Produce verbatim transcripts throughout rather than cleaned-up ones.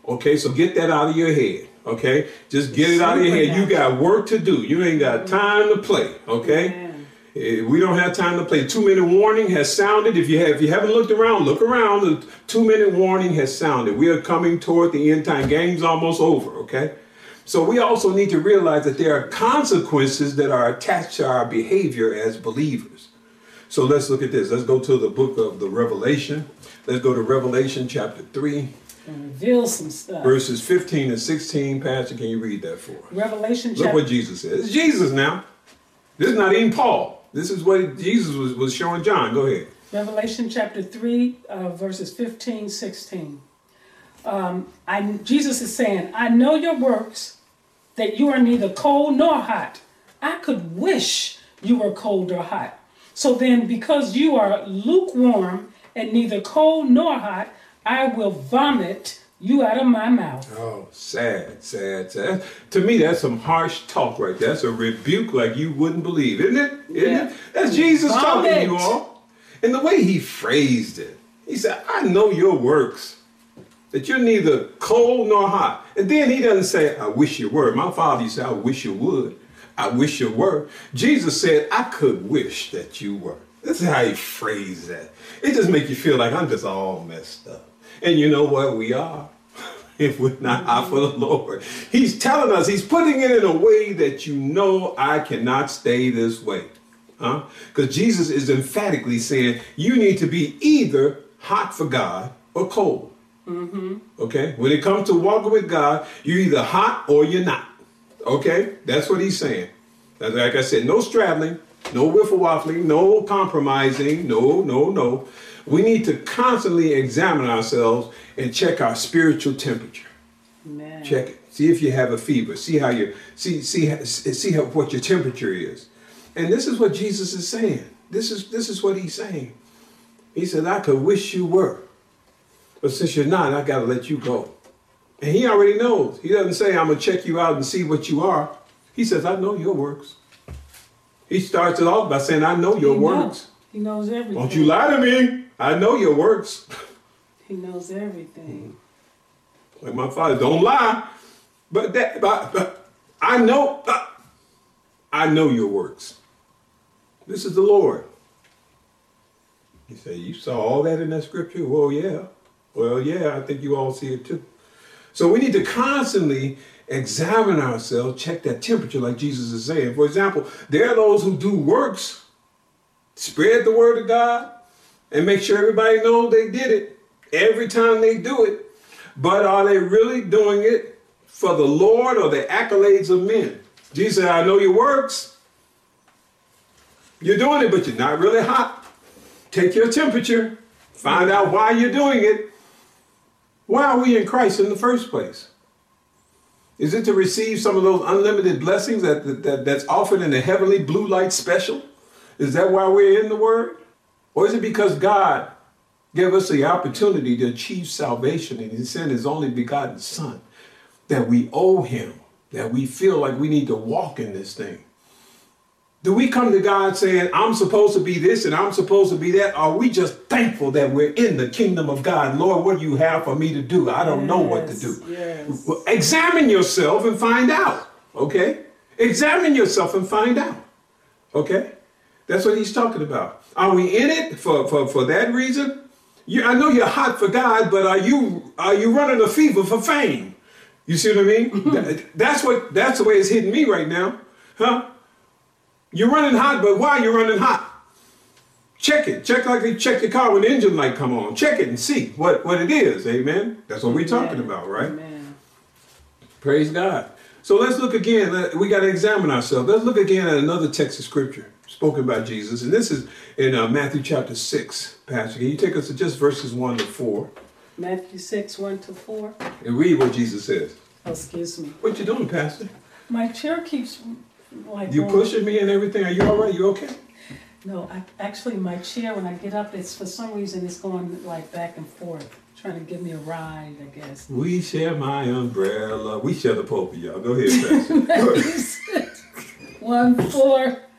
Okay, so get that out of your head. Okay, just get it out of your head. You got work to do. You ain't got time to play. Okay, yeah. We don't have time to play. Two minute warning has sounded. If you have, if you haven't looked around, look around. The two minute warning has sounded. We are coming toward the end time. Game's almost over. Okay, so we also need to realize that there are consequences that are attached to our behavior as believers. So let's look at this. Let's go to the book of the Revelation. Let's go to Revelation chapter three. And reveal some stuff. Verses fifteen and sixteen. Pastor, can you read that for us? Revelation chapter. Look what Jesus says. It's Jesus now. This is not even Paul. This is what Jesus was, was showing John. Go ahead. Revelation chapter three, uh, verses fifteen, sixteen. Um, I, Jesus is saying, I know your works, that you are neither cold nor hot. I could wish you were cold or hot. So then, because you are lukewarm and neither cold nor hot, I will vomit you out of my mouth. Oh, sad, sad, sad. To me, that's some harsh talk right there. That's a rebuke like you wouldn't believe, isn't it? Isn't yeah. it? That's Jesus vomit. Talking to you all. And the way he phrased it, he said, I know your works, that you're neither cold nor hot. And then he doesn't say, I wish you were. My father used to say, I wish you would. I wish you were. Jesus said, I could wish that you were. This is how he phrased that. It just makes you feel like I'm just all messed up. And you know what? We are. If we're not out for the Lord. He's telling us, he's putting it in a way that you know I cannot stay this way. Huh? Because Jesus is emphatically saying you need to be either hot for God or cold. Mm-hmm. Okay? When it comes to walking with God, you're either hot or you're not. Okay? That's what he's saying. Like I said, no straddling, no wiffle waffling, no compromising, no, no, no. We need to constantly examine ourselves and check our spiritual temperature. Amen. Check it. See if you have a fever. See how you see see see how, what your temperature is. And this is what Jesus is saying. This is this is what he's saying. He said, I could wish you were. But since you're not, I got to let you go. And he already knows. He doesn't say, I'm going to check you out and see what you are. He says, I know your works. He starts it off by saying, I know your he works. Knows. He knows everything. Don't you lie to me. I know your works. He knows everything. Like my father, don't lie. But that, but, but I know, uh, I know your works. This is the Lord. You say, you saw all that in that scripture? Well, yeah. Well, yeah, I think you all see it too. So we need to constantly examine ourselves, check that temperature like Jesus is saying. For example, there are those who do works, spread the word of God, and make sure everybody knows they did it every time they do it. But are they really doing it for the Lord or the accolades of men? Jesus said, I know your works. You're doing it, but you're not really hot. Take your temperature. Find out why you're doing it. Why are we in Christ in the first place? Is it to receive some of those unlimited blessings that, that that's offered in the heavenly blue light special? Is that why we're in the Word? Or is it because God gave us the opportunity to achieve salvation and he sent his only begotten Son, that we owe him, that we feel like we need to walk in this thing? Do we come to God saying, I'm supposed to be this and I'm supposed to be that? Are we just thankful that we're in the kingdom of God? Lord, what do you have for me to do? I don't yes, know what to do. Yes. Well, examine yourself and find out. Okay? Examine yourself and find out. Okay? That's what he's talking about. Are we in it for, for, for that reason? You, I know you're hot for God, but are you are you running a fever for fame? You see what I mean? that, that's what that's the way it's hitting me right now. Huh? You're running hot, but why are you running hot? Check it. Check like you check your car when the engine light come on. Check it and see what, what it is. Amen. That's what Amen. We're talking about, right? Amen. Praise God. So let's look again. We got to examine ourselves. Let's look again at another text of scripture spoken by Jesus. And this is in uh, Matthew chapter six. Pastor, can you take us to just verses one to four? Matthew six, one to four. And read what Jesus says. Oh, excuse me. What you doing, Pastor? My chair keeps... Like you pushing me and everything? Are you all right? You okay? No, I, actually my chair, when I get up, it's for some reason it's going like back and forth, trying to give me a ride, I guess. We share my umbrella. We share the pulpit, y'all. Go ahead, Pastor. One, four.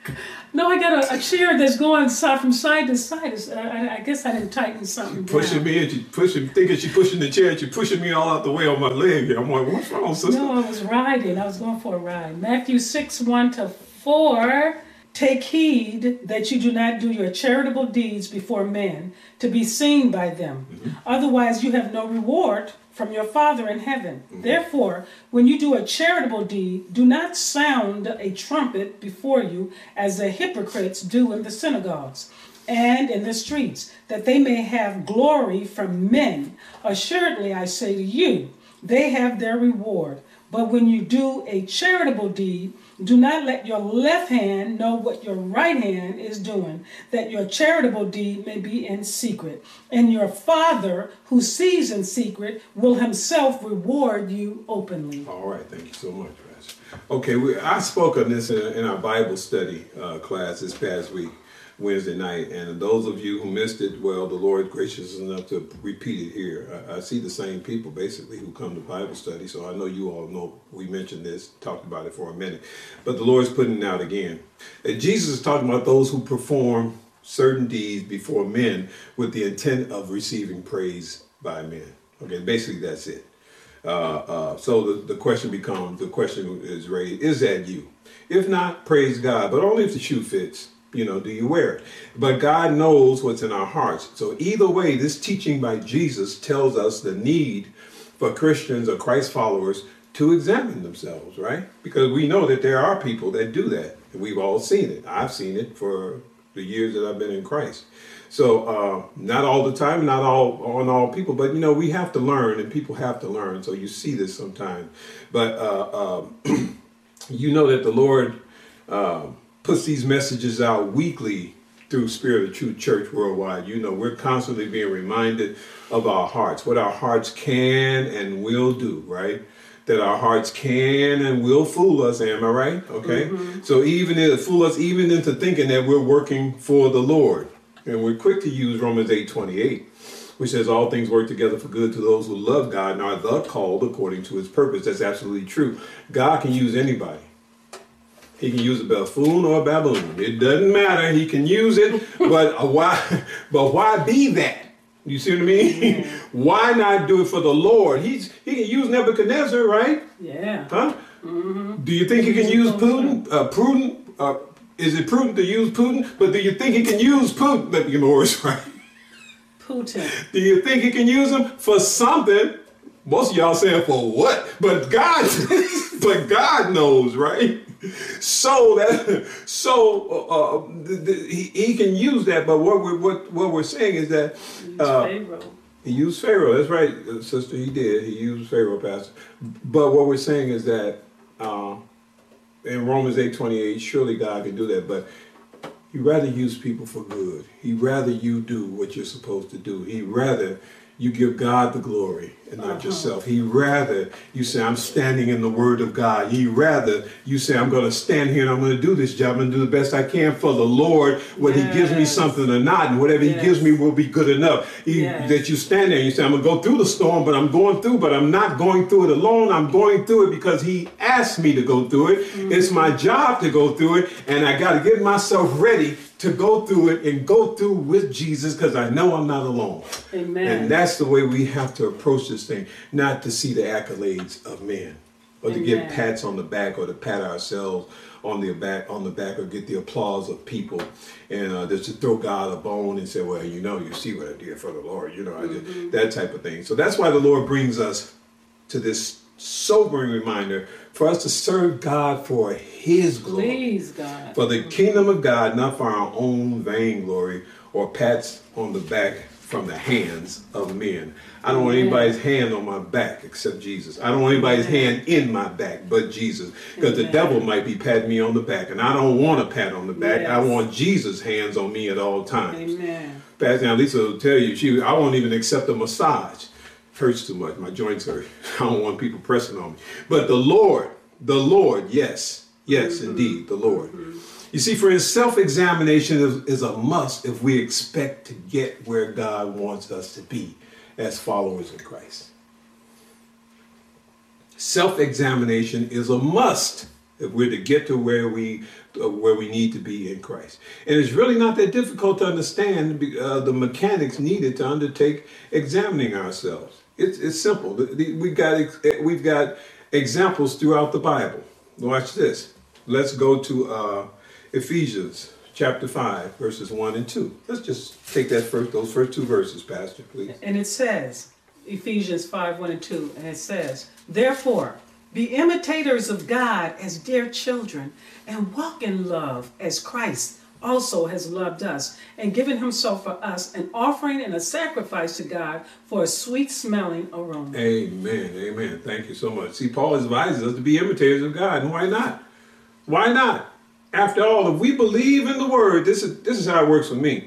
No, I got a, a chair that's going side from side to side. It's, I, I guess I didn't tighten something Pushing down. me and she pushing, thinking she pushing the chair, and she pushing me all out the way on my leg. I'm like, what's wrong, sister? No, I was riding. I was going for a ride. Matthew six, one to four. Take heed that you do not do your charitable deeds before men to be seen by them. Mm-hmm. Otherwise, you have no reward from your Father in heaven. Mm-hmm. Therefore, when you do a charitable deed, do not sound a trumpet before you as the hypocrites do in the synagogues and in the streets, that they may have glory from men. Assuredly, I say to you, they have their reward. But when you do a charitable deed, do not let your left hand know what your right hand is doing, that your charitable deed may be in secret. And your Father, who sees in secret, will himself reward you openly. All right, thank you so much, Pastor. Okay, we, I spoke on this in, in our Bible study uh, class this past week, Wednesday night, and those of you who missed it, well, the Lord gracious enough to repeat it here. I, I see the same people basically who come to Bible study, so I know you all know we mentioned this, talked about it for a minute, but the Lord's putting it out again. And Jesus is talking about those who perform certain deeds before men with the intent of receiving praise by men. Okay, basically that's it. Uh, uh, so the, the question becomes, the question is raised, is that you? If not, praise God, but only if the shoe fits. You know, do you wear it? But God knows what's in our hearts. So either way, this teaching by Jesus tells us the need for Christians or Christ followers to examine themselves, right? Because we know that there are people that do that. And we've all seen it. I've seen it for the years that I've been in Christ. So uh, not all the time, not all on all people, but, you know, we have to learn and people have to learn. So you see this sometimes. But uh, uh, you know that the Lord uh, puts these messages out weekly through Spirit of Truth Church Worldwide. You know, we're constantly being reminded of our hearts, what our hearts can and will do, right? That our hearts can and will fool us, am I right? Okay. Mm-hmm. So even it fool us even into thinking that we're working for the Lord. And we're quick to use Romans eight twenty-eight, which says all things work together for good to those who love God and are the called according to his purpose. That's absolutely true. God can use anybody. He can use a buffoon or a baboon. It doesn't matter. He can use it, but why? But why be that? You see what I mean? Yeah. Why not do it for the Lord? He's he can use Nebuchadnezzar, right? Yeah. Huh? Mm-hmm. Do you think he can use Putin? Uh, Putin? Uh, is it prudent to use Putin? But do you think he can use Putin? Let me get my words right. Putin. Do you think he can use him for something? Most of y'all saying for what? But God, but God knows, right? So that, so uh, the, the, he, he can use that. But what we're what what we're saying is that uh, Pharaoh. He used Pharaoh. That's right, sister. He did. He used Pharaoh, Pastor. But what we're saying is that uh, in Romans eight twenty-eight, surely God can do that. But He'd rather use people for good. He'd rather you do what you're supposed to do. He'd rather you give God the glory and not uh-huh. yourself. He'd rather you say, I'm standing in the word of God. He'd rather you say, I'm going to stand here and I'm going to do this job and do the best I can for the Lord, whether yes. he gives me something or not. And whatever yes. he gives me will be good enough. He, yes. That you stand there and you say, I'm going to go through the storm, but I'm going through, but I'm not going through it alone. I'm going through it because he asked me to go through it. Mm-hmm. It's my job to go through it. And I got to get myself ready to go through it and go through with Jesus because I know I'm not alone. Amen. And that's the way we have to approach this thing, not to see the accolades of men or Amen. To get pats on the back or to pat ourselves on the back on the back or get the applause of people and uh, just to throw God a bone and say, well, you know, you see what I did for the Lord, you know, I did mm-hmm. that type of thing. So that's why the Lord brings us to this sobering reminder for us to serve God for his glory. Please, God. For the kingdom of God, not for our own vainglory or pats on the back from the hands of men. I don't want anybody's hand on my back except Jesus. I don't want anybody's hand in my back but Jesus. Because the devil might be patting me on the back, and I don't want a pat on the back. Yes. I want Jesus' hands on me at all times. Amen. Pastor Aunt Lisa will tell you, she, I won't even accept a massage. Hurts too much. My joints hurt. I don't want people pressing on me. But the Lord, the Lord, yes, yes, mm-hmm. indeed, the Lord. Mm-hmm. You see, for his self-examination is, is a must if we expect to get where God wants us to be as followers of Christ. Self-examination is a must if we're to get to where we uh, where we need to be in Christ. And it's really not that difficult to understand uh, the mechanics needed to undertake examining ourselves. It's it's simple. The, the, we got we've got examples throughout the Bible. Watch this. Let's go to uh, Ephesians chapter five, verses one and two. Let's just take that first those first two verses, Pastor, please. And it says, Ephesians five, one and two, and it says, therefore, be imitators of God as dear children, and walk in love as Christ also has loved us, and given himself for us, an offering and a sacrifice to God for a sweet-smelling aroma. Amen, amen. Thank you so much. See, Paul advises us to be imitators of God, and why not? Why not? After all, if we believe in the word, this is this is how it works for me.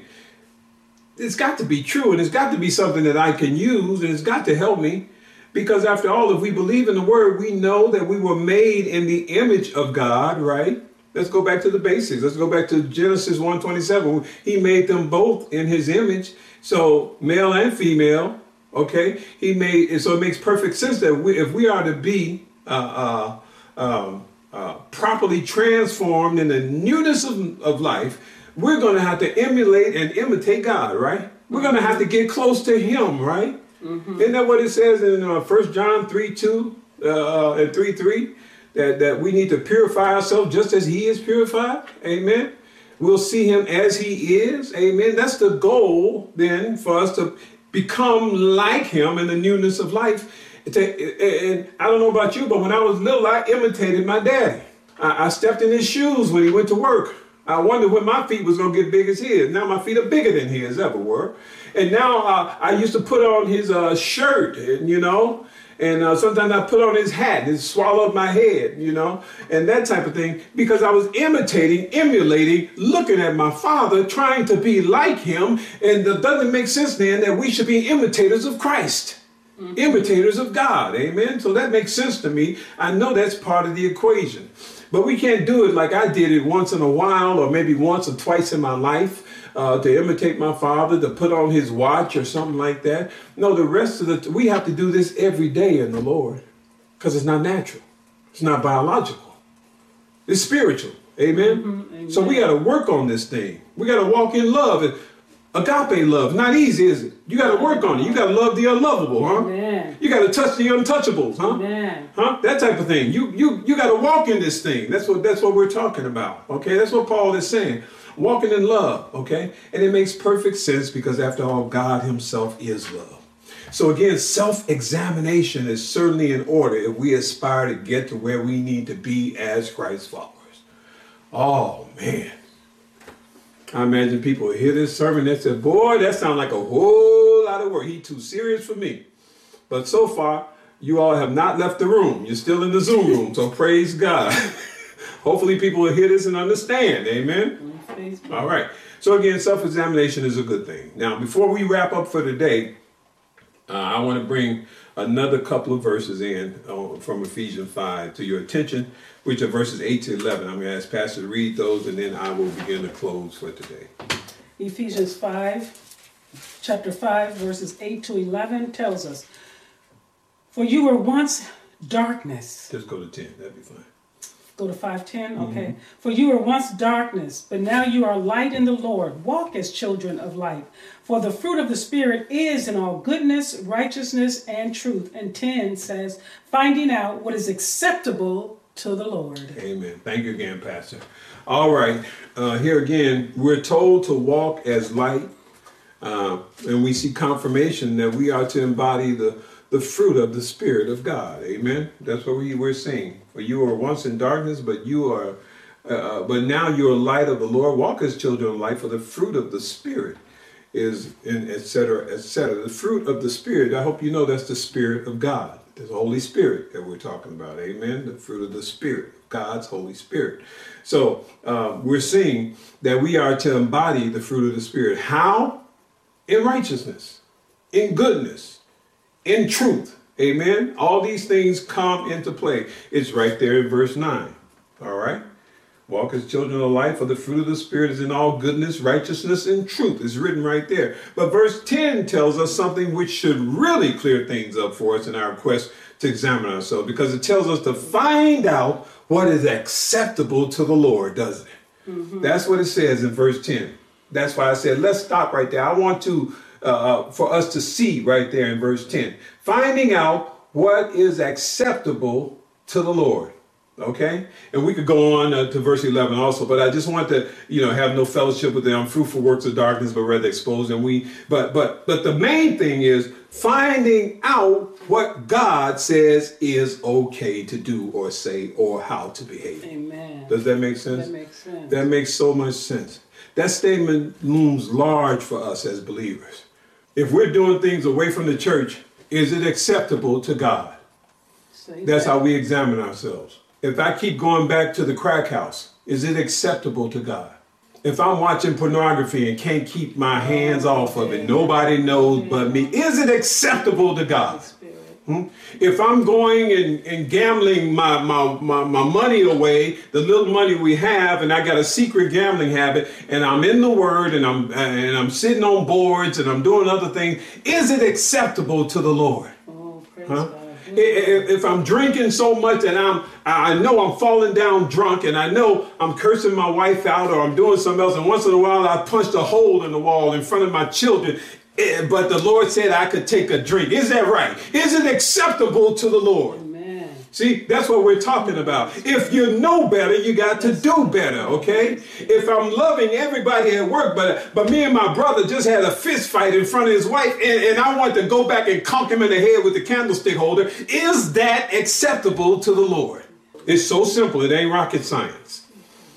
It's got to be true, and it's got to be something that I can use, and it's got to help me. Because after all, if we believe in the word, we know that we were made in the image of God, right? Let's go back to the basics. Let's go back to Genesis one twenty-seven. He made them both in his image. So male and female, okay? He made, so it makes perfect sense that we, if we are to be uh, uh, um, uh, properly transformed in the newness of, of life, we're going to have to emulate and imitate God, right? We're going to have to get close to him, right? Mm-hmm. Isn't that what it says in uh, First John three two uh, and three three? That, that we need to purify ourselves just as he is purified. Amen. We'll see him as he is. Amen. That's the goal then for us to become like him in the newness of life. And I don't know about you, but when I was little, I imitated my daddy. I, I stepped in his shoes when he went to work. I wondered when my feet was going to get big as his. Now my feet are bigger than his ever were. And now uh, I used to put on his uh, shirt, and, you know, and uh, sometimes I put on his hat and swallow up my head, you know, and that type of thing, because I was imitating, emulating, looking at my father, trying to be like him. And it doesn't make sense then that we should be imitators of Christ, mm-hmm. imitators of God. Amen. So that makes sense to me. I know that's part of the equation. But we can't do it like I did it once in a while, or maybe once or twice in my life. Uh, to imitate my father, to put on his watch or something like that. No, the rest of the, we have to do this every day in the Lord, because it's not natural. It's not biological. It's spiritual. Amen? Mm-hmm, amen. So we got to work on this thing. We got to walk in love. And agape love, not easy, is it? You got to work on it. You got to love the unlovable, huh? Amen. You got to touch the untouchables, huh? Amen. Huh? That type of thing. You you you got to walk in this thing. That's what that's what we're talking about. Okay, that's what Paul is saying. Walking in love, okay? And it makes perfect sense because after all, God himself is love. So again, self-examination is certainly in order if we aspire to get to where we need to be as Christ's followers. Oh, man. I imagine people hear this sermon and say, boy, that sounds like a whole lot of work. He's too serious for me. But so far, you all have not left the room. You're still in the Zoom room, so praise God. Hopefully people will hear this and understand. Amen. All right. So again, self-examination is a good thing. Now, before we wrap up for today, uh, I want to bring another couple of verses in uh, from Ephesians five to your attention, which are verses eight to eleven. I'm going to ask Pastor to read those, and then I will begin to close for today. Ephesians five, chapter five, verses eight to eleven tells us, for you were once darkness. Just go to ten. That'd be fine. Go to five ten? Okay. Mm-hmm. For you were once darkness, but now you are light in the Lord. Walk as children of light. For the fruit of the Spirit is in all goodness, righteousness, and truth. And ten says, finding out what is acceptable to the Lord. Amen. Thank you again, Pastor. All right. Uh, here again, we're told to walk as light. Uh, and we see confirmation that we are to embody the the fruit of the Spirit of God. Amen. That's what we were saying. For you were once in darkness, but you are, uh, but now you are light of the Lord. Walk as children of light, for the fruit of the Spirit is, in et cetera, et cetera. The fruit of the Spirit, I hope you know that's the Spirit of God. There's the Holy Spirit that we're talking about. Amen. The fruit of the Spirit, God's Holy Spirit. So uh, we're seeing that we are to embody the fruit of the Spirit. How? In righteousness, in goodness, in truth. Amen. All these things come into play. It's right there in verse nine. All right. Walk as children of light, for the fruit of the Spirit is in all goodness, righteousness, and truth. It's written right there. But verse ten tells us something which should really clear things up for us in our quest to examine ourselves, because it tells us to find out what is acceptable to the Lord, doesn't it? Mm-hmm. That's what it says in verse ten. That's why I said, let's stop right there. I want to, uh, for us to see right there in verse ten, finding out what is acceptable to the Lord. Okay, and we could go on uh, to verse eleven also, but I just want to, you know, have no fellowship with the unfruitful works of darkness, but rather expose them. We, but, but, but the main thing is finding out what God says is okay to do or say or how to behave. Amen. Does that make sense? That makes sense. That makes so much sense. That statement looms large for us as believers. If we're doing things away from the church, is it acceptable to God? Say That's that. how we examine ourselves. If I keep going back to the crack house, is it acceptable to God? If I'm watching pornography and can't keep my hands off of it, nobody knows but me, is it acceptable to God? Hmm? If I'm going and, and gambling my, my, my, my money away, the little money we have, and I got a secret gambling habit, and I'm in the Word, and I'm, and I'm sitting on boards, and I'm doing other things, is it acceptable to the Lord? Oh, praise Huh? God. If, if I'm drinking so much and I'm, I know I'm falling down drunk and I know I'm cursing my wife out or I'm doing something else, and once in a while I punched a hole in the wall in front of my children, but the Lord said I could take a drink. Is that right? Is it acceptable to the Lord? Amen. See, that's what we're talking about. If you know better, you got to do better, okay? If I'm loving everybody at work, but but me and my brother just had a fist fight in front of his wife, and, and I want to go back and conk him in the head with the candlestick holder, is that acceptable to the Lord? It's so simple. It ain't rocket science.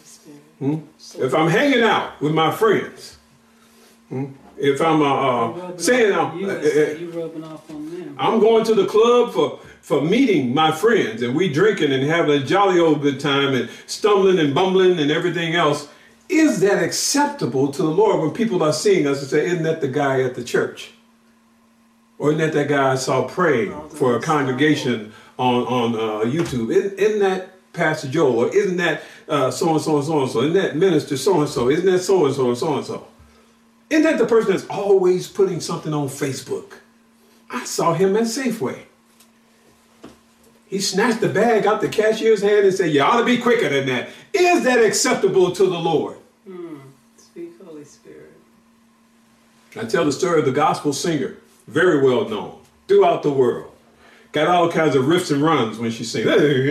Hmm? If I'm hanging out with my friends, hmm? if I'm uh, uh, saying I'm, you, uh, you rubbing off on them. I'm going to the club for, for meeting my friends, and we drinking and having a jolly old good time and stumbling and bumbling and everything else, is that acceptable to the Lord when people are seeing us and say, isn't that the guy at the church? Or isn't that that guy I saw praying for a congregation on, on uh, YouTube? Isn't, isn't that Pastor Joel? Or isn't that uh, so-and-so and so-and-so? Isn't that minister so-and-so? Isn't that so-and-so and so-and-so? Isn't that the person that's always putting something on Facebook? I saw him at Safeway. He snatched the bag out the cashier's hand and said, you ought to be quicker than that. Is that acceptable to the Lord? Hmm. Speak, Holy Spirit. I tell the story of the gospel singer, very well known throughout the world. Got all kinds of riffs and runs when she sings.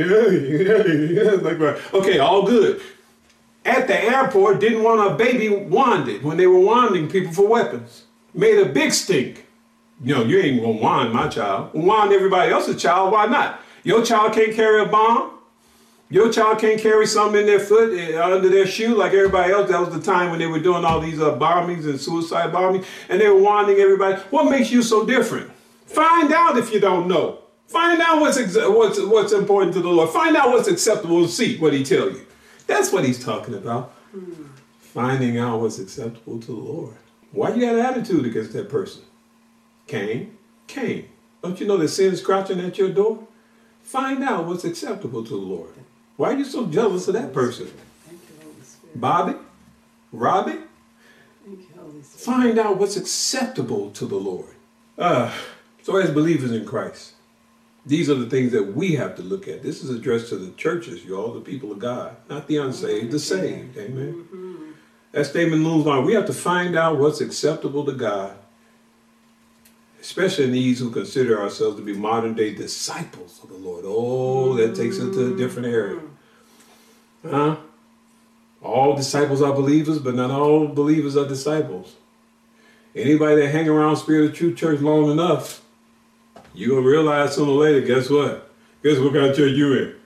Okay, all good. At the airport, didn't want a baby wanded when they were wanding people for weapons. Made a big stink. You know, you ain't gonna wand my child. Wand everybody else's child, why not? Your child can't carry a bomb. Your child can't carry something in their foot, uh, under their shoe like everybody else. That was the time when they were doing all these uh, bombings and suicide bombings, and they were wanding everybody. What makes you so different? Find out if you don't know. Find out what's, ex- what's, what's important to the Lord. Find out what's acceptable and see what he tell you. That's what he's talking about. Hmm. Finding out what's acceptable to the Lord. Why you got an attitude against that person? Cain, Cain. Don't you know that sin is crouching at your door? Find out what's acceptable to the Lord. Why are you so jealous of that person? Thank you, Holy Spirit. Bobby? Robbie? Thank you, Holy Spirit. Find out what's acceptable to the Lord. Uh, so as believers in Christ, these are the things that we have to look at. This is addressed to the churches, y'all, the people of God, not the unsaved, the saved. Amen. Mm-hmm. That statement looms on. We have to find out what's acceptable to God, especially in these who consider ourselves to be modern day disciples of the Lord. Oh, that takes it to a different area. Huh? All disciples are believers, but not all believers are disciples. Anybody that hang around Spirit of Truth Church long enough, you're going to realize sooner or later, guess what? Guess what kind of church you in?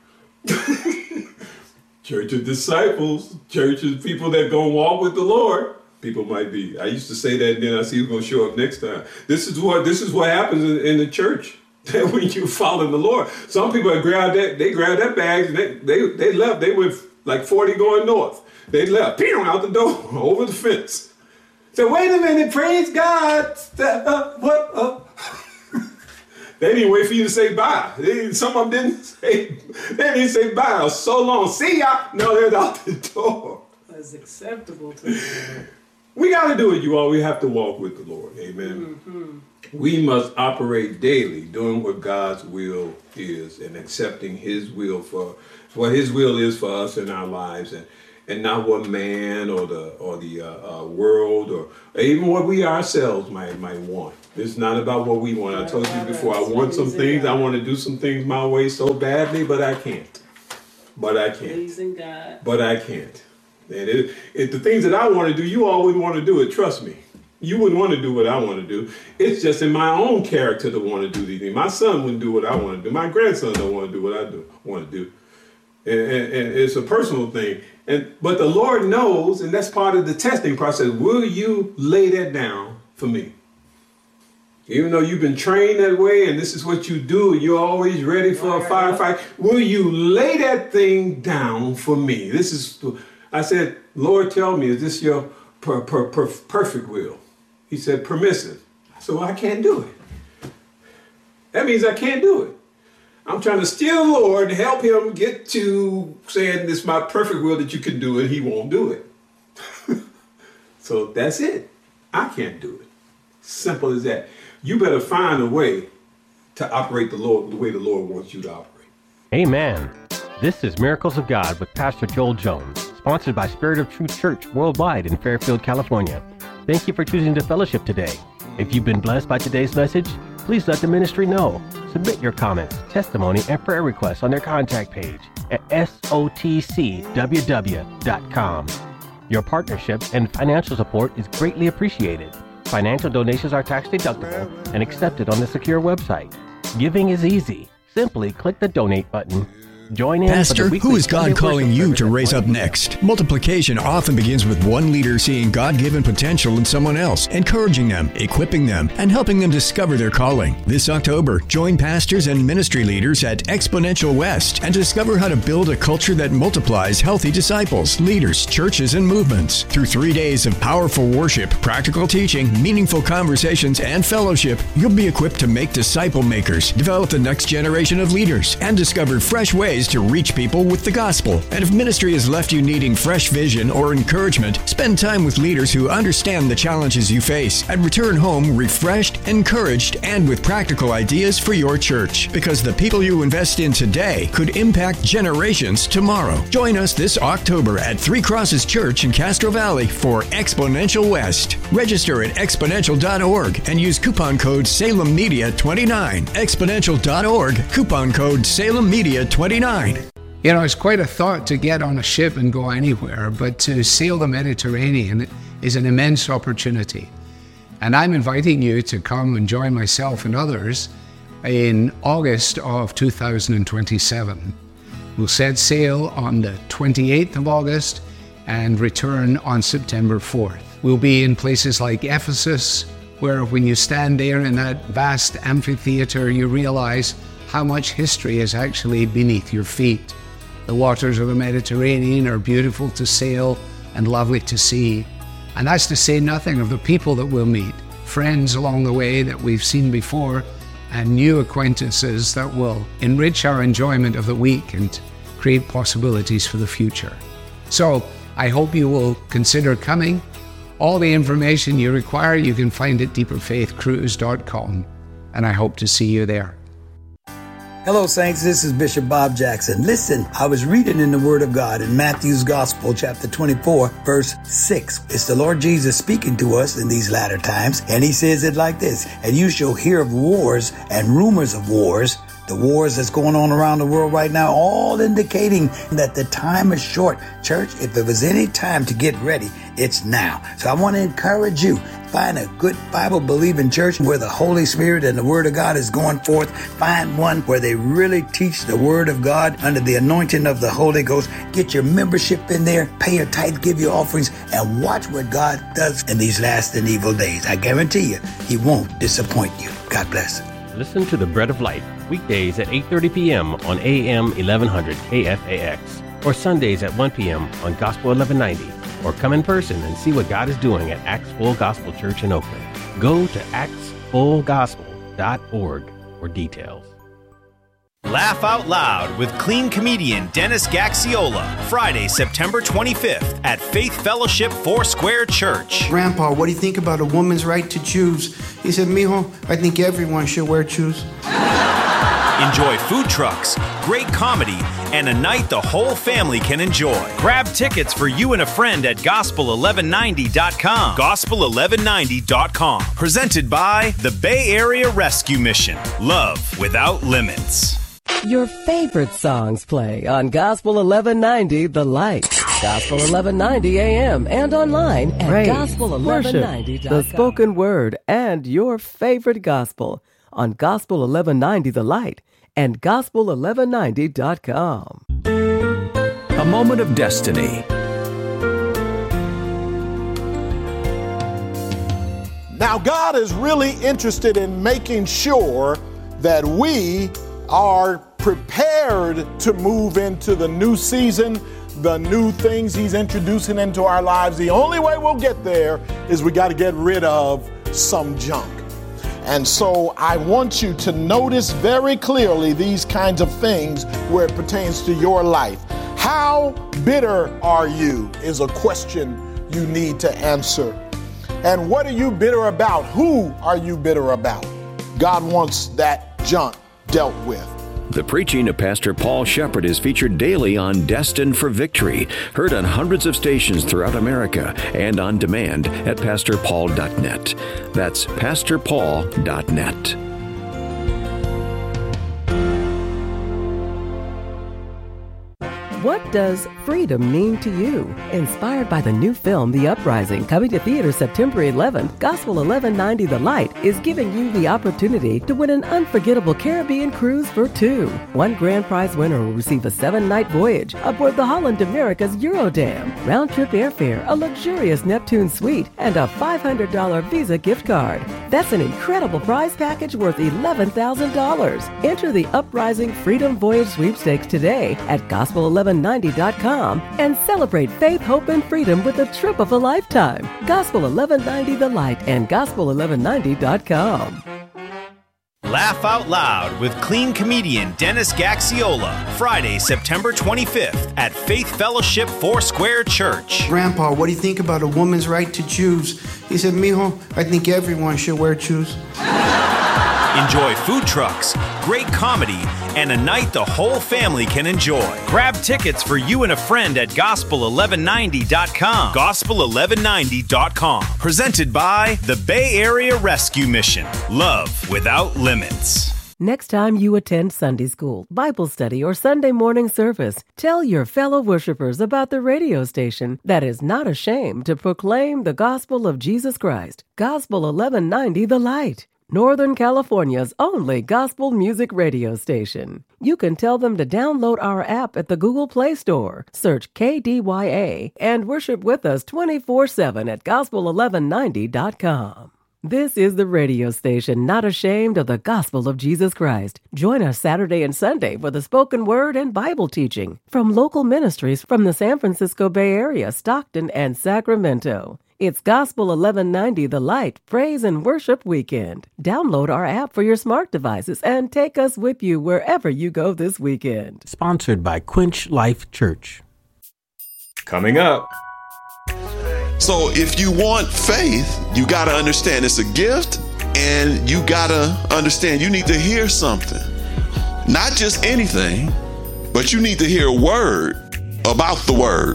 Church of disciples, church of people that go walk with the Lord. People might be. I used to say that, and then I see who's going to show up next time. This is what this is what happens in, in the church when you follow the Lord. Some people have grabbed that, they grabbed that bag, and they, they, they left. They went like forty going north. They left, pew, out the door, over the fence. So wait a minute, praise God. Uh, what? Uh, They didn't wait for you to say bye. They, some of them didn't say, they didn't say bye. So long. See ya. No, they're out the door. That's acceptable to the Lord. We got to do it, you all. We have to walk with the Lord. Amen. Mm-hmm. We must operate daily doing what God's will is and accepting his will for what his will is for us in our lives, and, and not what man or the or the uh, uh, world or even what we ourselves might might want. It's not about what we want. I told you before, I want some things. I want to do some things my way so badly, but I can't. But I can't. Pleasing God. But I can't. And it, it, the things that I want to do, you always want to do it. Trust me. You wouldn't want to do what I want to do. It's just in my own character to want to do these things. My son wouldn't do what I want to do. My grandson don't want to do what I do want to do. And, and, and it's a personal thing. And but the Lord knows, and that's part of the testing process. Will you lay that down for me? Even though you've been trained that way and this is what you do, you're always ready for a firefight. Will you lay that thing down for me? This is, I said, Lord, tell me, is this your per, per, per, perfect will? He said, permissive. I said, well, I can't do it. That means I can't do it. I'm trying to steal the Lord and help him get to saying this is my perfect will that you can do it. He won't do it. So that's it. I can't do it. Simple as that. You better find a way to operate the Lord the way the Lord wants you to operate. Amen. This is Miracles of God with Pastor Joel Jones, sponsored by Spirit of Truth Church worldwide in Fairfield, California. Thank you for choosing to fellowship today. If you've been blessed by today's message, please let the ministry know. Submit your comments, testimony, and prayer requests on their contact page at S O T C W W dot com. Your partnership and financial support is greatly appreciated. Financial donations are tax deductible and accepted on the secure website. Giving is easy. Simply click the donate button. Join in. Pastor, who is God calling you to raise up next? Multiplication often begins with one leader seeing God-given potential in someone else, encouraging them, equipping them, and helping them discover their calling. This October, join pastors and ministry leaders at Exponential West and discover how to build a culture that multiplies healthy disciples, leaders, churches, and movements. Through three days of powerful worship, practical teaching, meaningful conversations, and fellowship, you'll be equipped to make disciple makers, develop the next generation of leaders, and discover fresh ways to reach people with the gospel. And if ministry has left you needing fresh vision or encouragement, spend time with leaders who understand the challenges you face and return home refreshed, encouraged, and with practical ideas for your church. Because the people you invest in today could impact generations tomorrow. Join us this October at Three Crosses Church in Castro Valley for Exponential West. Register at exponential dot org and use coupon code Salem Media twenty-nine. exponential dot org, coupon code Salem Media twenty-nine. You know, it's quite a thought to get on a ship and go anywhere, but to sail the Mediterranean is an immense opportunity. And I'm inviting you to come and join myself and others in August of two thousand twenty-seven. We'll set sail on the twenty-eighth of August and return on September fourth. We'll be in places like Ephesus, where when you stand there in that vast amphitheater, you realize how much history is actually beneath your feet. The waters of the Mediterranean are beautiful to sail and lovely to see. And that's to say nothing of the people that we'll meet, friends along the way that we've seen before, and new acquaintances that will enrich our enjoyment of the week and create possibilities for the future. So I hope you will consider coming. All the information you require you can find at deeper faith cruise dot com, and I hope to see you there. Hello, Saints. This is Bishop Bob Jackson. Listen, I was reading in the Word of God in Matthew's Gospel, chapter twenty-four, verse six. It's the Lord Jesus speaking to us in these latter times, and he says it like this: and you shall hear of wars and rumors of wars. The wars that's going on around the world right now, all indicating that the time is short. Church, if there was any time to get ready, it's now. So I want to encourage you. Find a good Bible-believing church where the Holy Spirit and the Word of God is going forth. Find one where they really teach the Word of God under the anointing of the Holy Ghost. Get your membership in there, pay your tithe, give your offerings, and watch what God does in these last and evil days. I guarantee you, He won't disappoint you. God bless. Listen to The Bread of Life weekdays at eight thirty p.m. on A M eleven hundred K F A X or Sundays at one p.m. on Gospel eleven ninety. Or come in person and see what God is doing at Acts Full Gospel Church in Oakland. Go to acts full gospel dot org. for details. Laugh Out Loud with clean comedian Dennis Gaxiola, Friday, September twenty-fifth at Faith Fellowship Foursquare Church. Grandpa, what do you think about a woman's right to choose? He said, mijo, I think everyone should wear shoes. Enjoy food trucks, great comedy, and a night the whole family can enjoy. Grab tickets for you and a friend at gospel eleven ninety dot com. gospel eleven ninety dot com. Presented by the Bay Area Rescue Mission. Love without limits. Your favorite songs play on Gospel eleven ninety The Light. Gospel eleven ninety A M and online at Praise, gospel eleven ninety dot com. worship, the spoken word, and your favorite gospel on Gospel eleven ninety The Light and gospel eleven ninety dot com. A moment of destiny. Now, God is really interested in making sure that we are prepared to move into the new season, the new things He's introducing into our lives. The only way we'll get there is we got to get rid of some junk. And so I want you to notice very clearly these kinds of things where it pertains to your life. How bitter are you is a question you need to answer. And what are you bitter about? Who are you bitter about? God wants that junk dealt with. The preaching of Pastor Paul Shepard is featured daily on Destined for Victory, heard on hundreds of stations throughout America and on demand at pastor paul dot net. That's pastor paul dot net. What does freedom mean to you? Inspired by the new film, The Uprising, coming to theaters September eleventh, Gospel eleven ninety The Light is giving you the opportunity to win an unforgettable Caribbean cruise for two. One grand prize winner will receive a seven-night voyage aboard the Holland America's Eurodam, round-trip airfare, a luxurious Neptune suite, and a five hundred dollars Visa gift card. That's an incredible prize package worth eleven thousand dollars. Enter the Uprising Freedom Voyage Sweepstakes today at gospel eleven ninety dot com and celebrate faith, hope, and freedom with a trip of a lifetime. Gospel eleven ninety The Light and gospel eleven ninety dot com. Laugh Out Loud with clean comedian Dennis Gaxiola, Friday, September twenty-fifth at Faith Fellowship Foursquare Church. Grandpa, what do you think about a woman's right to choose? He said, mijo, I think everyone should wear shoes. Enjoy food trucks, great comedy, and a night the whole family can enjoy. Grab tickets for you and a friend at gospel eleven ninety dot com. gospel eleven ninety dot com. Presented by the Bay Area Rescue Mission. Love without limits. Next time you attend Sunday school, Bible study, or Sunday morning service, tell your fellow worshipers about the radio station that is not ashamed to proclaim the gospel of Jesus Christ. Gospel eleven ninety The Light. Northern California's only gospel music radio station. You can tell them to download our app at the Google Play Store. Search K D Y A and worship with us twenty-four seven at gospel eleven ninety dot com. This is the radio station not ashamed of the gospel of Jesus Christ. Join us Saturday and Sunday for the spoken word and Bible teaching from local ministries from the San Francisco Bay Area, Stockton, and Sacramento. It's Gospel eleven ninety The Light Praise and Worship Weekend. Download our app for your smart devices and take us with you wherever you go this weekend. Sponsored by Quench Life Church. Coming up. So if you want faith, you got to understand it's a gift, and you got to understand you need to hear something. Not just anything, but you need to hear a word about the word.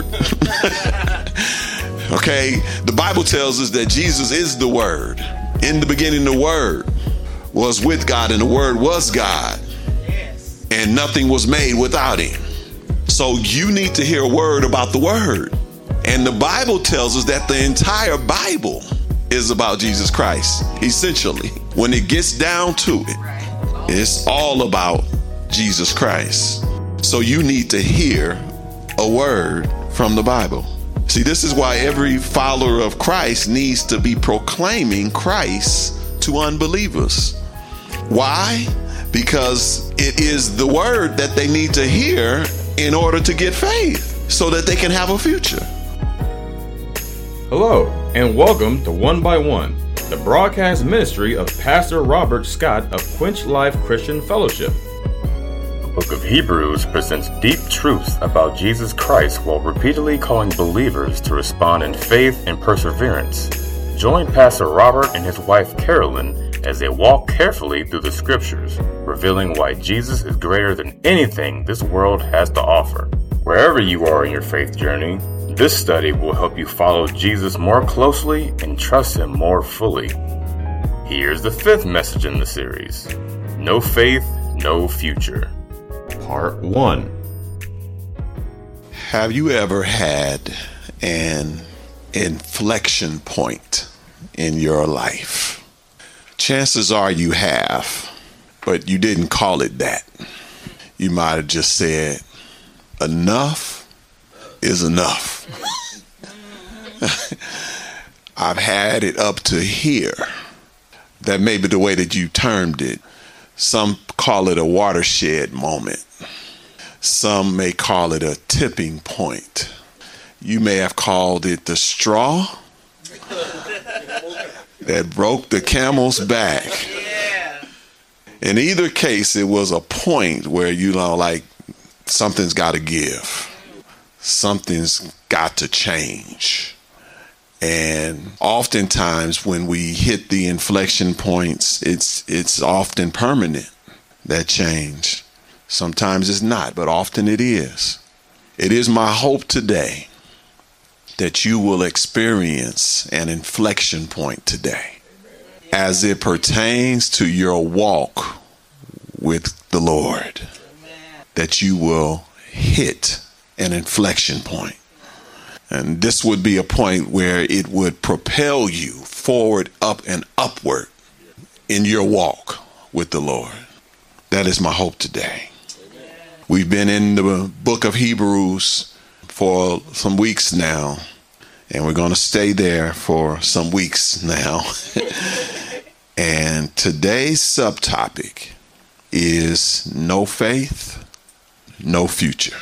Okay, the Bible tells us that Jesus is the Word. In the beginning, the Word was with God, and the Word was God. Yes. And nothing was made without Him. So you need to hear a word about the Word. And the Bible tells us that the entire Bible is about Jesus Christ, essentially. When it gets down to it, it's all about Jesus Christ. So you need to hear a word from the Bible. See, this is why every follower of Christ needs to be proclaiming Christ to unbelievers. Why? Because it is the word that they need to hear in order to get faith, so that they can have a future. Hello, and welcome to One by One, the broadcast ministry of Pastor Robert Scott of Quench Life Christian Fellowship. The book of Hebrews presents deep truths about Jesus Christ while repeatedly calling believers to respond in faith and perseverance. Join Pastor Robert and his wife Carolyn as they walk carefully through the scriptures, revealing why Jesus is greater than anything this world has to offer. Wherever you are in your faith journey, this study will help you follow Jesus more closely and trust him more fully. Here's the fifth message in the series: No Faith, No Future. Part one. Have you ever had an inflection point in your life? Chances are you have, but you didn't call it that. You might have just said, enough is enough. I've had it up to here. That may be the way that you termed it. Some call it a watershed moment. Some may call it a tipping point. You may have called it the straw that broke the camel's back. In either case, it was a point where, you know, like, something's got to give. Something's got to change. And oftentimes when we hit the inflection points, it's it's often permanent, that change. Sometimes it's not, but often it is. It is my hope today that you will experience an inflection point today as it pertains to your walk with the Lord, that you will hit an inflection point. And this would be a point where it would propel you forward, up, and upward in your walk with the Lord. That is my hope today. We've been in the book of Hebrews for some weeks now, and we're going to stay there for some weeks now. And today's subtopic is no faith, no future.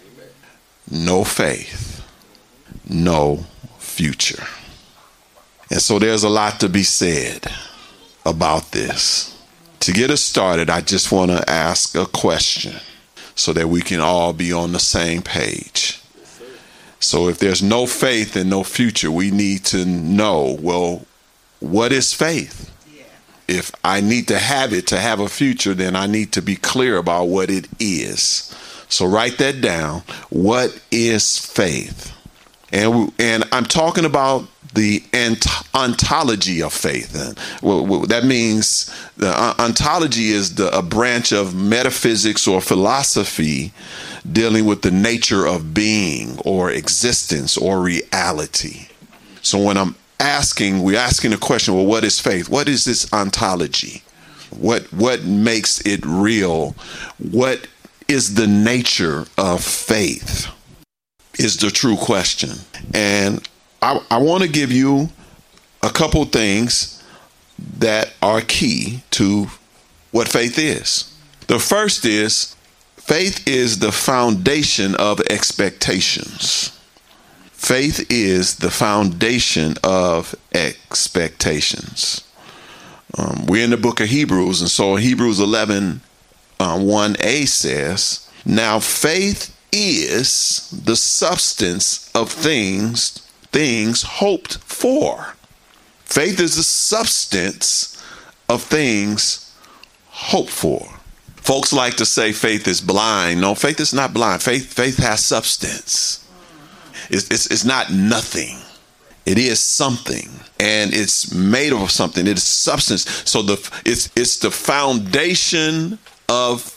No faith, no future. And so there's a lot to be said about this. To get us started, I just want to ask a question so that we can all be on the same page. So if there's no faith and no future, we need to know, well, what is faith? If I need to have it to have a future, then I need to be clear about what it is. So write that down. What is faith? And and I'm talking about the ontology of faith. And well, well, that means the ontology is the, a branch of metaphysics or philosophy dealing with the nature of being or existence or reality. So when I'm asking, we're asking the question, well, what is faith? What is this ontology? What what makes it real? What is the nature of faith? Is the true question. And I, I want to give you a couple things that are key to what faith is. The first is, faith is the foundation of expectations. Faith is the foundation of expectations. Um, we're in the book of Hebrews, and so Hebrews eleven, uh, one a says, now faith is the substance of things, things hoped for. Faith is the substance of things hoped for. Folks like to say faith is blind. No, faith is not blind. Faith, faith has substance. It's, it's, it's not nothing. It is something, and it's made of something. It is substance. So the it's it's the foundation of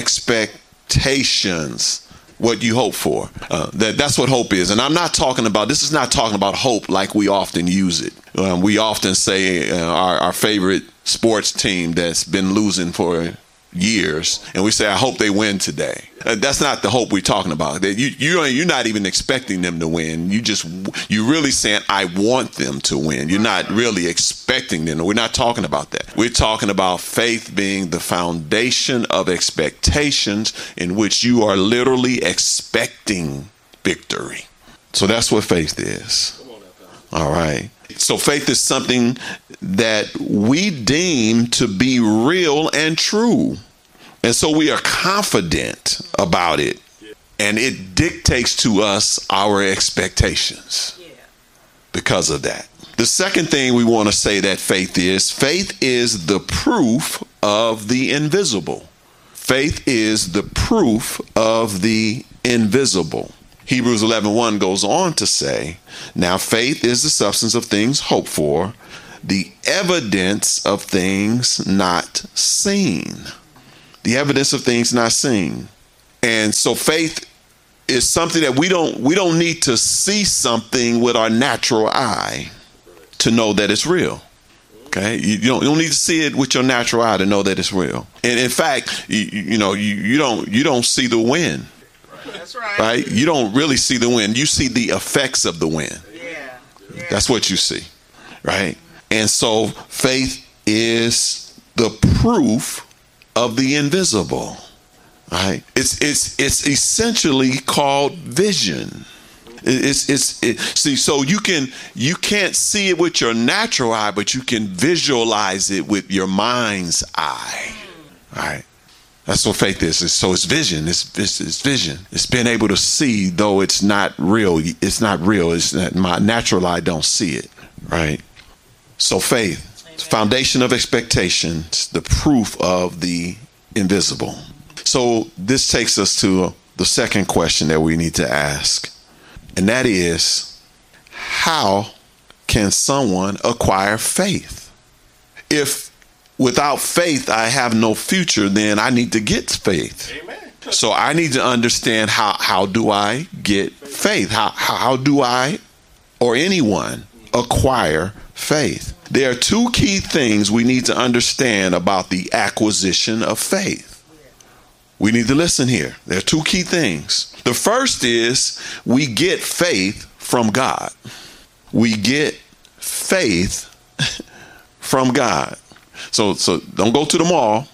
expectations. What you hope for. Uh, that, that's what hope is. And I'm not talking about, this is not talking about hope like we often use it. Um, we often say uh, our, our favorite sports team that's been losing for years, and we say, I hope they win today. Uh, that's not the hope we're talking about. That you, you, you're not even expecting them to win. You just, you're really saying, I want them to win. You're not really expecting them. We're not talking about that. We're talking about faith being the foundation of expectations in which you are literally expecting victory. So that's what faith is. All right. So faith is something that we deem to be real and true. And so we are confident about it. And it dictates to us our expectations because of that. The second thing we want to say that faith is, faith is the proof of the invisible. Faith is the proof of the invisible. Hebrews eleven one goes on to say, now faith is the substance of things hoped for, the evidence of things not seen. The evidence of things not seen. And so faith is something that we don't we don't need to see something with our natural eye to know that it's real. Okay, you don't, you don't need to see it with your natural eye to know that it's real. And in fact, you, you know, you, you don't you don't see the wind. That's right. Right? You don't really see the wind. You see the effects of the wind. Yeah. yeah. That's what you see. Right? And so faith is the proof of the invisible. Right? It's it's it's essentially called vision. It's it's it, see, so you can you can't see it with your natural eye, but you can visualize it with your mind's eye. Right? That's what faith is. It's, so it's vision. It's, it's it's vision. It's being able to see, though it's not real. It's not real. It's not, my natural eye don't see it. Right? So faith, Amen. Foundation of expectations, the proof of the invisible. So this takes us to the second question that we need to ask. And that is, how can someone acquire faith? If without faith I have no future, then I need to get faith. Amen. So I need to understand how, how do I get faith? How, how do I or anyone acquire faith? There are two key things we need to understand about the acquisition of faith. We need to listen here. There are two key things. The first is we get faith from God. We get faith from God. So so don't go to the mall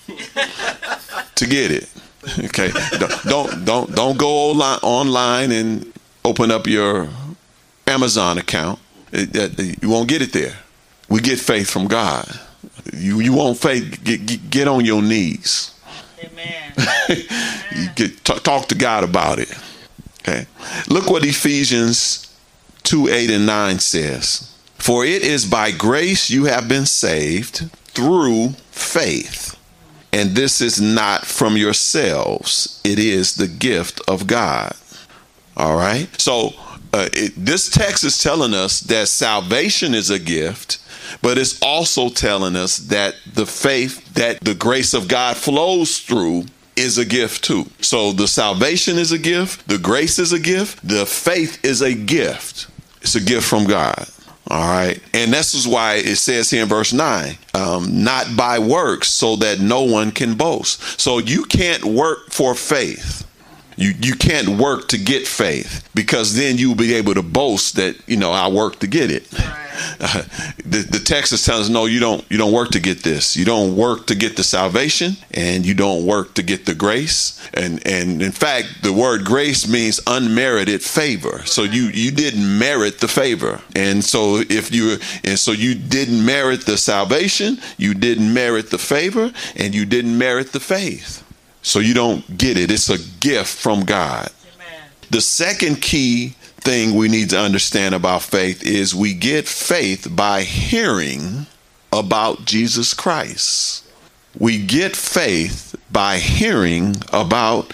to get it. Okay. Don't don't don't, don't go online, online and open up your Amazon account. It, it, you won't get it there. We get faith from God. You you want faith, get get, get on your knees. Amen. You get, talk, talk to God about it. Okay. Look what Ephesians two, eight and nine says. For it is by grace you have been saved through faith. And this is not from yourselves. It is the gift of God. All right. So uh, it, this text is telling us that salvation is a gift, but it's also telling us that the faith that the grace of God flows through is a gift too. So the salvation is a gift. The grace is a gift. The faith is a gift. It's a gift from God. All right. And this is why it says here in verse nine, um, not by works, so that no one can boast. So you can't work for faith. You you can't work to get faith, because then you'll be able to boast that, you know, I worked to get it. Right. Uh, the, the text is telling us, no, you don't you don't work to get this. You don't work to get the salvation, and you don't work to get the grace. And and in fact, the word grace means unmerited favor. So you you didn't merit the favor. And so if you and so you didn't merit the salvation, you didn't merit the favor, and you didn't merit the faith. So you don't get it. It's a gift from God. Amen. The second key thing we need to understand about faith is we get faith by hearing about Jesus Christ. We get faith by hearing about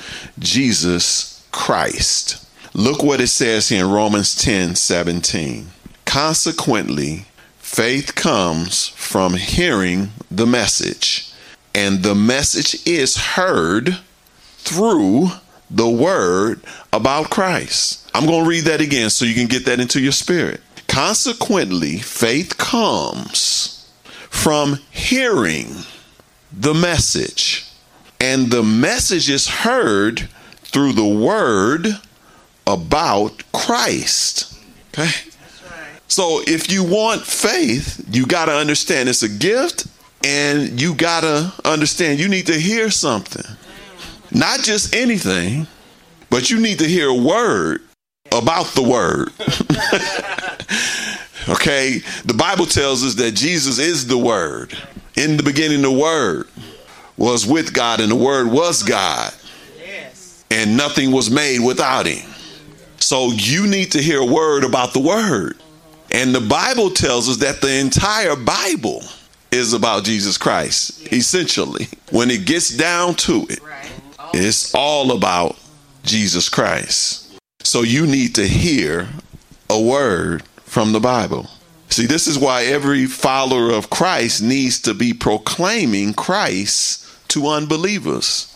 Jesus Christ. Look what it says here in Romans ten seventeen. Consequently, faith comes from hearing the message. And the message is heard through the word about Christ. I'm going to read that again so you can get that into your spirit. Consequently, faith comes from hearing the message. And the message is heard through the word about Christ. Okay? That's right. So if you want faith, you got to understand it's a gift. And you got to understand, you need to hear something. Not just anything, but you need to hear a word about the word. Okay, the Bible tells us that Jesus is the Word. In the beginning, the Word was with God, and the Word was God. Yes. And nothing was made without him. So you need to hear a word about the Word. And the Bible tells us that the entire Bible is about Jesus Christ, yes. Essentially. When it gets down to it, right. It's all about Jesus Christ. So you need to hear a word from the Bible. See, this is why every follower of Christ needs to be proclaiming Christ to unbelievers.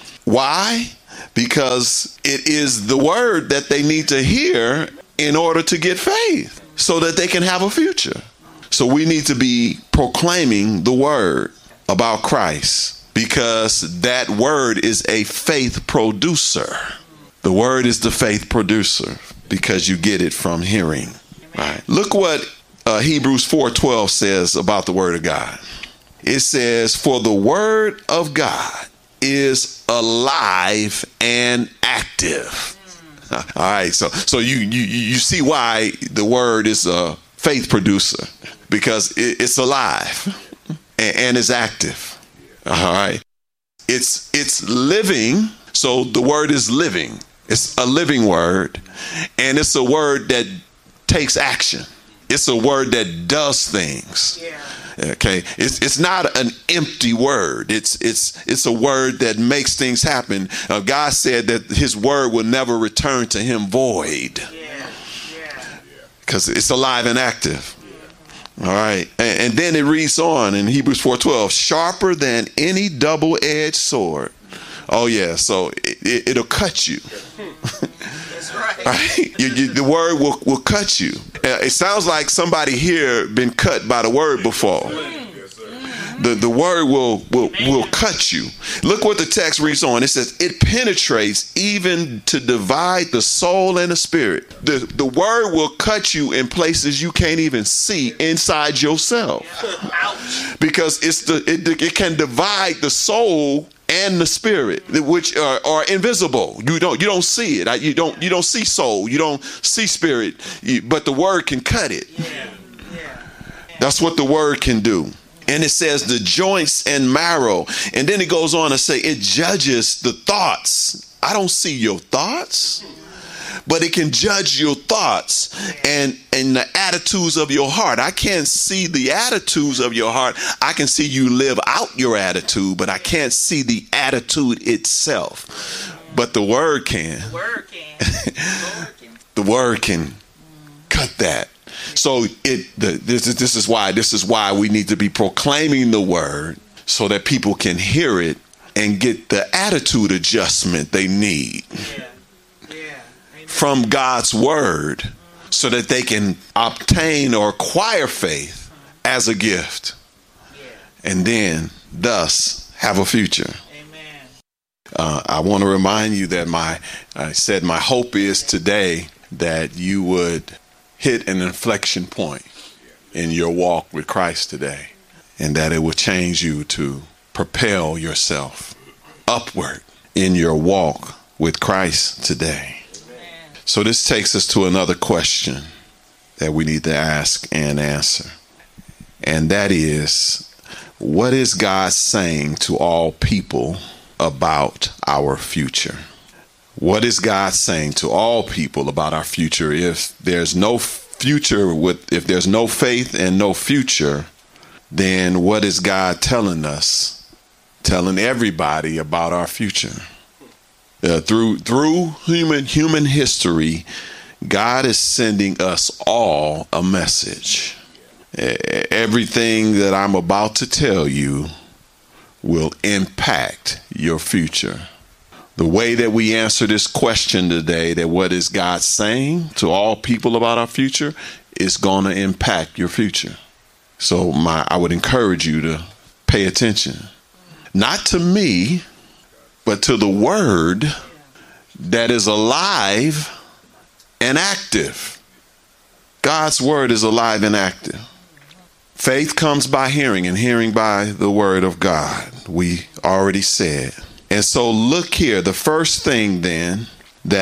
Why? Because it is the word that they need to hear in order to get faith so that they can have a future. So we need to be proclaiming the word about Christ because that word is a faith producer. The word is the faith producer because you get it from hearing. Right. Look what uh, Hebrews four twelve says about the word of God. It says, for the word of God is alive and active. All right. So so you, you, you see why the word is a faith producer, because it, it's alive and, and it's active. All right. It's it's living. So the word is living. It's a living word, and it's a word that takes action. It's a word that does things. Yeah. Okay. It's it's not an empty word. It's it's it's a word that makes things happen. Uh, God said that his word will never return to him void. Yeah. Yeah. Because it's alive and active. Yeah. All right. And, and then it reads on in Hebrews four twelve, sharper than any double-edged sword. Oh yeah. So it, it, it'll cut you. That's right. Right? You, you, the word will, will cut you. Uh, it sounds like somebody here been cut by the word before. The the word will will will cut you. Look what the text reads on. It says it penetrates even to divide the soul and the spirit. The the word will cut you in places you can't even see inside yourself. Ouch. Because it's the it, it can divide the soul and the spirit, which are, are invisible. You don't you don't see it. You don't you don't see soul. You don't see spirit. But the word can cut it. Yeah. Yeah. That's what the word can do. And it says the joints and marrow. And then it goes on to say it judges the thoughts. I don't see your thoughts, but it can judge your thoughts and, and the attitudes of your heart. I can't see the attitudes of your heart. I can see you live out your attitude, but I can't see the attitude itself. But the word can. The word can. The word can, the word can cut that. So it the, this is this is why this is why we need to be proclaiming the word so that people can hear it and get the attitude adjustment they need yeah. Yeah. from God's word, so that they can obtain or acquire faith as a gift, yeah. and then thus have a future. Amen. Uh, I want to remind you that my I said my hope is today that you would hit an inflection point in your walk with Christ today, and that it will change you to propel yourself upward in your walk with Christ today. Amen. So this takes us to another question that we need to ask and answer, and that is, what is God saying to all people about our future? What is God saying to all people about our future? If there's no future with, if there's no faith and no future, then what is God telling us, telling everybody about our future? Uh, through through human human history, God is sending us all a message. Everything that I'm about to tell you will impact your future. The way that we answer this question today, that what is God saying to all people about our future, is going to impact your future. So my, I would encourage you to pay attention, not to me, but to the word that is alive and active. God's word is alive and active. Faith comes by hearing, and hearing by the word of God, we already said. And so look here, the first thing then that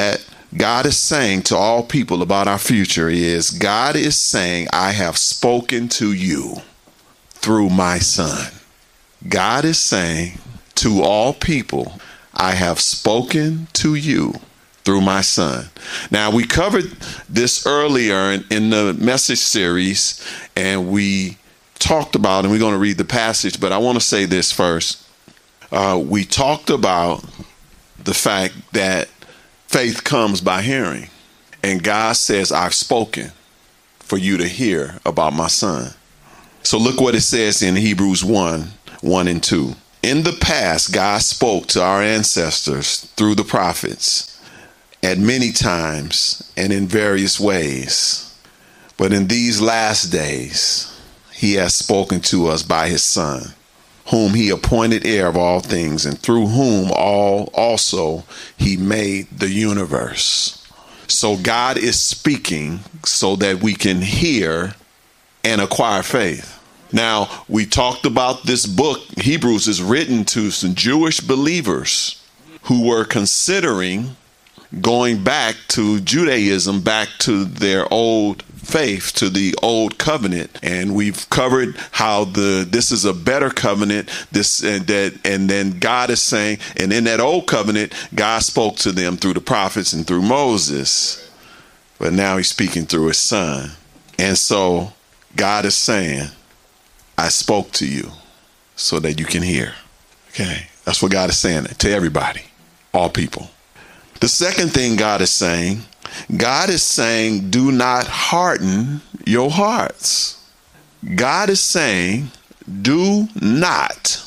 God is saying to all people about our future is, God is saying, I have spoken to you through my son. God is saying to all people, I have spoken to you through my son. Now, we covered this earlier in, in the message series, and we talked about, and we're going to read the passage, but I want to say this first. Uh, we talked about the fact that faith comes by hearing, and God says, I've spoken for you to hear about my son. So look what it says in Hebrews one, one and two. In the past, God spoke to our ancestors through the prophets at many times and in various ways. But in these last days, he has spoken to us by his son, whom he appointed heir of all things, and through whom all also he made the universe. So God is speaking so that we can hear and acquire faith. Now, we talked about this book. Hebrews is written to some Jewish believers who were considering going back to Judaism, back to their old faith, to the old covenant. And we've covered how the this is a better covenant. This and that, and then God is saying, and in that old covenant, God spoke to them through the prophets and through Moses. But now he's speaking through his son. And so God is saying, I spoke to you so that you can hear. Okay, that's what God is saying to everybody, all people. The second thing God is saying, God is saying, do not harden your hearts. God is saying, do not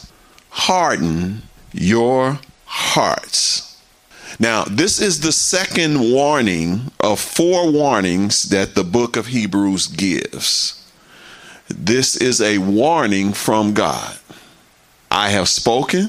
harden your hearts. Now, this is the second warning of four warnings that the book of Hebrews gives. This is a warning from God. I have spoken.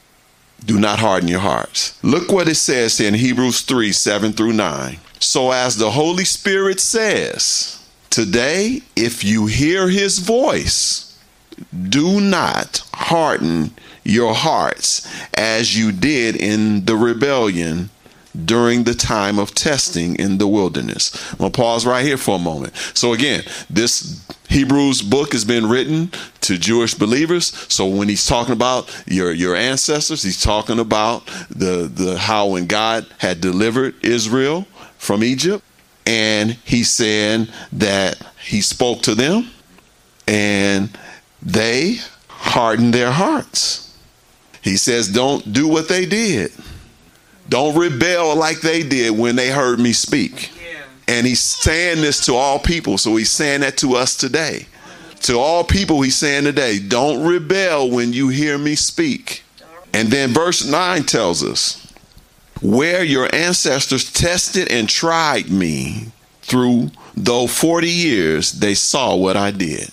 Do not harden your hearts. Look what it says in Hebrews three, seven through nine. So as the Holy Spirit says, today, if you hear his voice, do not harden your hearts as you did in the rebellion during the time of testing in the wilderness. I'm going to pause right here for a moment. So again, this Hebrews book has been written to Jewish believers. So when he's talking about your, your ancestors, he's talking about the, the how when God had delivered Israel from Egypt, and he's saying that he spoke to them and they hardened their hearts. He says, don't do what they did. Don't rebel like they did when they heard me speak. Yeah. And he's saying this to all people. So he's saying that to us today. To all people, he's saying today, don't rebel when you hear me speak. And then verse nine tells us, where your ancestors tested and tried me through, though forty years, they saw what I did.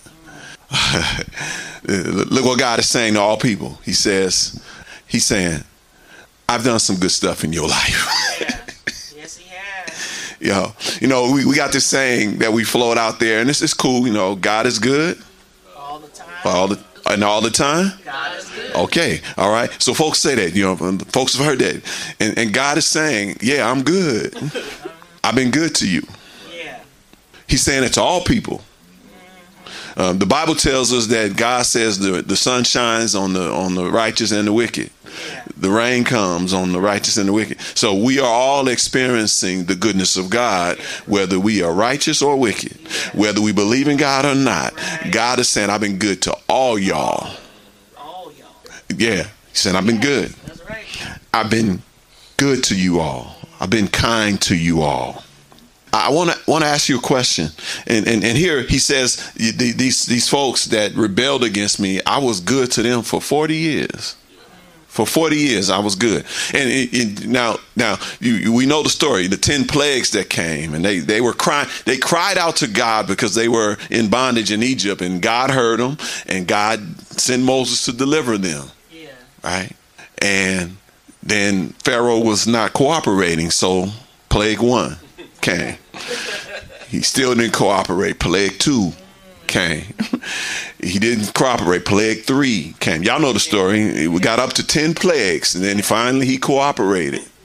Look what God is saying to all people. He says, he's saying, I've done some good stuff in your life. Yeah. Yes, he has. You know, you know we, we got this saying that we float out there, and this is cool. You know, God is good. All the time. All the, and all the time? God is good. Okay, all right. So folks say that, you know, folks have heard that. And, and God is saying, yeah, I'm good. I've been good to you. Yeah. He's saying it to all people. Um, the Bible tells us that God says the, the sun shines on the on the righteous and the wicked. Yeah. The rain comes on the righteous and the wicked. So we are all experiencing the goodness of God, whether we are righteous or wicked, whether we believe in God or not. Right. God is saying, I've been good to all y'all. All y'all. Yeah. He said, I've been good. That's right. I've been good to you all. I've been kind to you all. I want to want to ask you a question, and, and and here he says these these folks that rebelled against me, I was good to them for forty years. For forty years, I was good. And it, it, now, now you, you, we know the story, the ten plagues that came, and they they were crying. They cried out to God because they were in bondage in Egypt, and God heard them, and God sent Moses to deliver them. Yeah. Right. And then Pharaoh was not cooperating, so plague one came. He still didn't cooperate. Plague two came. He didn't cooperate. Plague three came. Y'all know the story. We got up to ten plagues, and then finally he cooperated.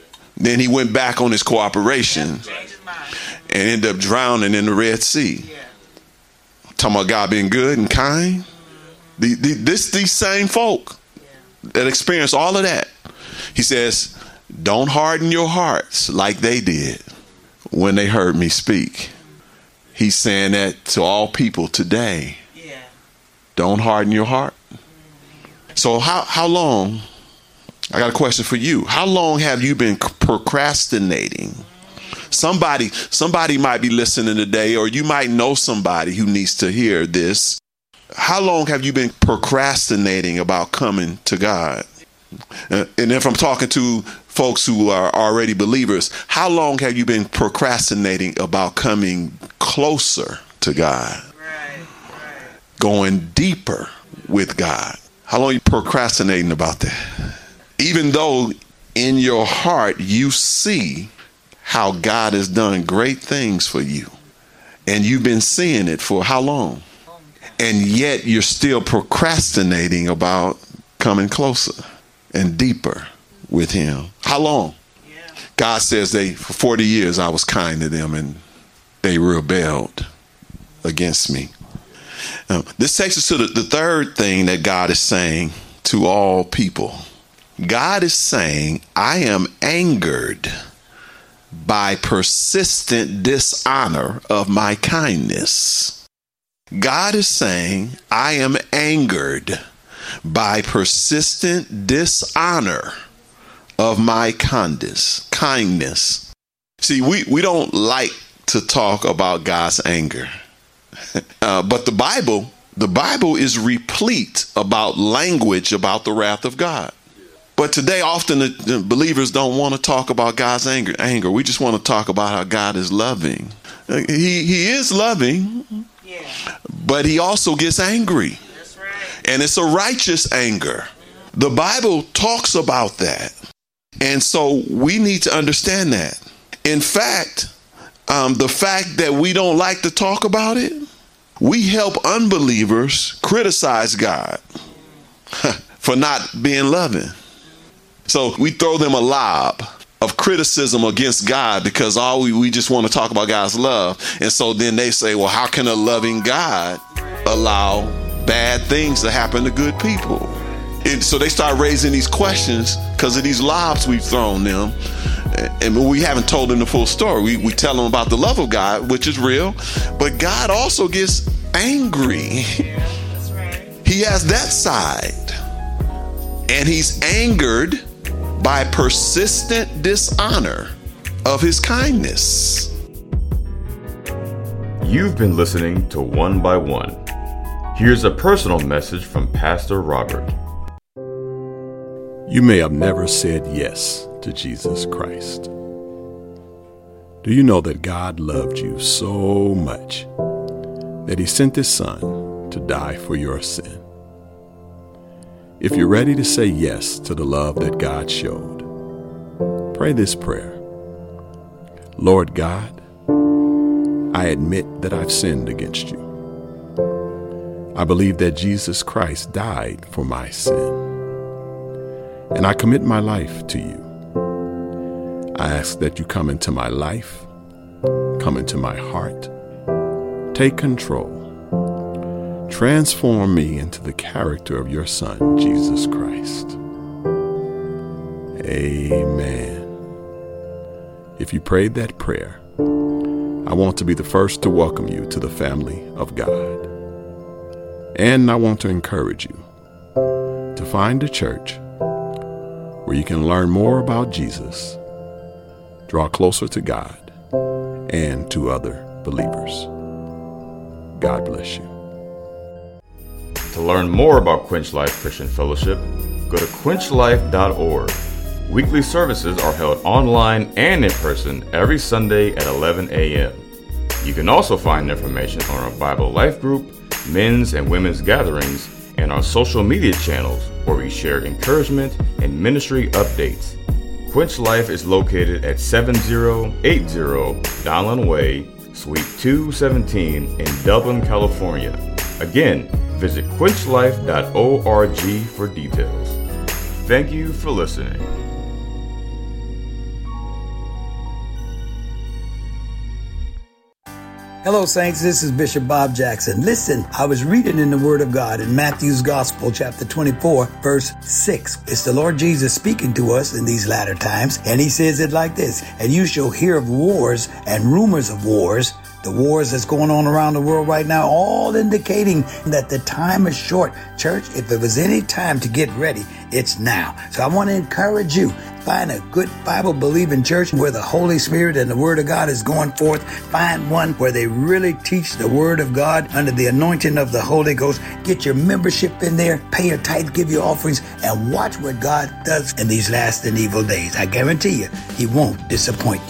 Then he went back on his cooperation and ended up drowning in the Red Sea. Talking about God being good and kind. The, the, this these same folk that experienced all of that. He says, don't harden your hearts like they did when they heard me speak. He's saying that to all people today. Don't harden your heart. So how, how long, I got a question for you. How long have you been procrastinating? Somebody, somebody might be listening today, or you might know somebody who needs to hear this. How long have you been procrastinating about coming to God? Uh, and if I'm talking to folks who are already believers, how long have you been procrastinating about coming closer to God? Right, right. Going deeper with God? How long are you procrastinating about that? Even though in your heart you see how God has done great things for you, and you've been seeing it for how long? And yet you're still procrastinating about coming closer and deeper with him. How long? Yeah. God says they, for forty years, I was kind to them and they rebelled against me. Um, this takes us to the, the third thing that God is saying to all people. God is saying, I am angered by persistent dishonor of my kindness. God is saying, I am angered by persistent dishonor of my kindness. kindness. See, we, we don't like to talk about God's anger. uh, but the Bible, the Bible is replete about language about the wrath of God. But today, often the, the believers don't want to talk about God's anger. Anger. We just want to talk about how God is loving. He he is loving, yeah. But he also gets angry. That's right. And it's a righteous anger. The Bible talks about that. And so we need to understand that. In fact, um, the fact that we don't like to talk about it, we help unbelievers criticize God for not being loving. So we throw them a lob of criticism against God because all we, we just want to talk about God's love. And so then they say, well, how can a loving God allow bad things to happen to good people? And so they start raising these questions because of these lobs we've thrown them. And we haven't told them the full story. We, we tell them about the love of God, which is real. But God also gets angry. He has that side. And he's angered by persistent dishonor of his kindness. You've been listening to One by One. Here's a personal message from Pastor Robert. You may have never said yes to Jesus Christ. Do you know that God loved you so much that he sent his son to die for your sin? If you're ready to say yes to the love that God showed, pray this prayer. Lord God, I admit that I've sinned against you. I believe that Jesus Christ died for my sin. And I commit my life to you. I ask that you come into my life, come into my heart, take control. Transform me into the character of your Son, Jesus Christ. Amen. If you prayed that prayer, I want to be the first to welcome you to the family of God. And I want to encourage you to find a church where you can learn more about Jesus, draw closer to God, and to other believers. God bless you. To learn more about Quench Life Christian Fellowship, go to quench life dot org. Weekly services are held online and in person every Sunday at eleven a.m. You can also find information on our Bible Life Group, men's and women's gatherings, and our social media channels where we share encouragement and ministry updates. Quench Life is located at seventy eighty Donlin Way, Suite two seventeen in Dublin, California. Again, visit quench life dot org for details. Thank you for listening. Hello, Saints. This is Bishop Bob Jackson. Listen, I was reading in the Word of God in Matthew's Gospel, chapter twenty-four, verse six. It's the Lord Jesus speaking to us in these latter times, and he says it like this: and you shall hear of wars and rumors of wars. The wars that's going on around the world right now, all indicating that the time is short. Church, if there was any time to get ready, it's now. So I want to encourage you. Find a good Bible-believing church where the Holy Spirit and the Word of God is going forth. Find one where they really teach the Word of God under the anointing of the Holy Ghost. Get your membership in there. Pay your tithe, give your offerings, and watch what God does in these last and evil days. I guarantee you, he won't disappoint you.